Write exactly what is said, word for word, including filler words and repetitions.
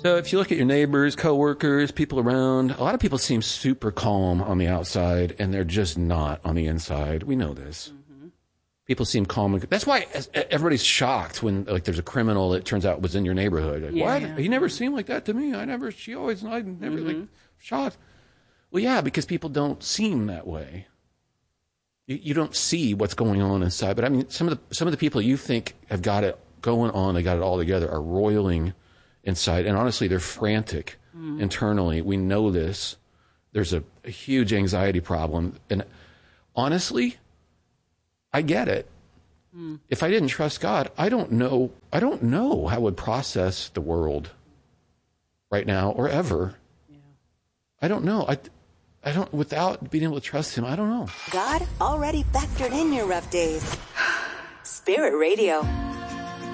So if you look at your neighbors, coworkers, people around, a lot of people seem super calm on the outside, and they're just not on the inside. We know this. Mm-hmm. People seem calm. That's why everybody's shocked when like there's a criminal that turns out was in your neighborhood. Like, yeah, what? Yeah. He never seemed like that to me. I never. She always. I never mm-hmm. like shocked. Well, yeah, because people don't seem that way. You, you don't see what's going on inside. But I mean, some of the some of the people you think have got it going on, they got it all together, are roiling inside, and honestly, they're frantic mm. internally. We know this. There's a, a huge anxiety problem, and honestly, I get it. Mm. If I didn't trust God, I don't know. I don't know how I would process the world right now or ever. Yeah. I don't know. I, I don't. Without being able to trust Him, I don't know. God already factored in your rough days. Spirit Radio.